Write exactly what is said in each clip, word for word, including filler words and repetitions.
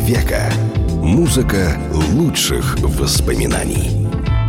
века. Музыка лучших воспоминаний.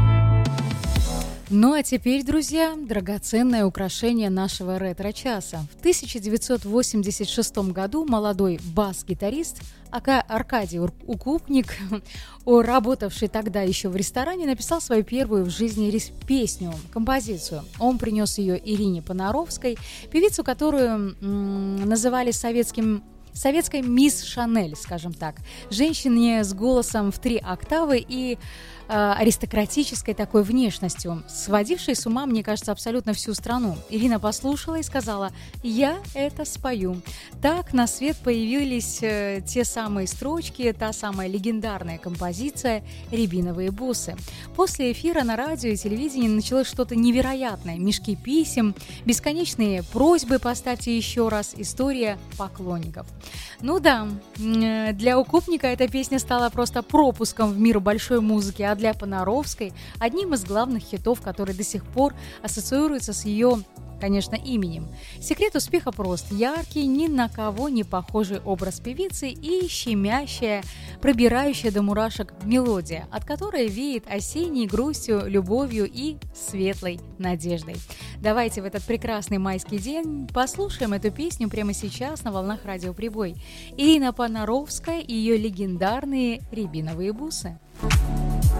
Ну а теперь, друзья, драгоценное украшение нашего ретро-часа. В тысяча девятьсот восемьдесят шестом году молодой бас-гитарист Аркадий Укупник, работавший тогда еще в ресторане, написал свою первую в жизни песню, композицию. Он принес ее Ирине Понаровской, певицу, которую м- называли советским советской мисс Шанель, скажем так. Женщине с голосом в три октавы и э, аристократической такой внешностью, сводившей с ума, мне кажется, абсолютно всю страну. Ирина послушала и сказала: «Я это спою». Так на свет появились э, те самые строчки, та самая легендарная композиция «Рябиновые бусы». После эфира на радио и телевидении началось что-то невероятное. Мешки писем, бесконечные просьбы «поставьте еще раз», история поклонников. Ну да, для Укупника эта песня стала просто пропуском в мир большой музыки, а для Понаровской – одним из главных хитов, который до сих пор ассоциируется с ее, конечно, именем. Секрет успеха прост: яркий, ни на кого не похожий образ певицы и щемящая, пробирающая до мурашек мелодия, от которой веет осенней грустью, любовью и светлой надеждой. Давайте в этот прекрасный майский день послушаем эту песню прямо сейчас на волнах Радио Прибой. Ирина Понаровская и ее легендарные «Рябиновые бусы».